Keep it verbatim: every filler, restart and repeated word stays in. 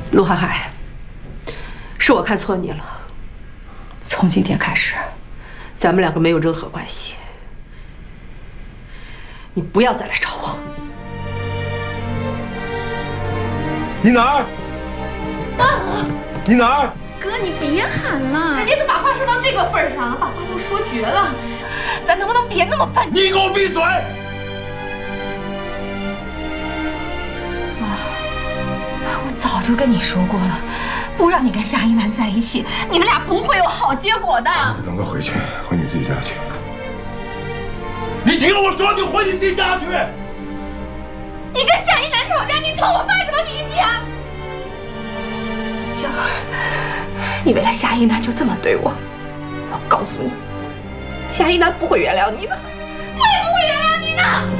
陆海海，是我看错你了。从今天开始，咱们两个没有任何关系。你不要再来找我。 你哪儿？ 啊！ 你哪儿？ 哥，你别喊了，人家都把话说到这个份上了，把话都说绝了，咱能不能别那么犯贱？ 你给我闭嘴！ 妈，我早就跟你说过了，不让你跟夏一楠在一起，你们俩不会有好结果的。 你赶快回去，回你自己家去。你听我说，你回你自己家去。 你跟夏一楠吵架，你冲我发什么脾气啊？小儿，你为了夏一楠就这么对我？我告诉你，夏一楠不会原谅你的，我也不会原谅你的。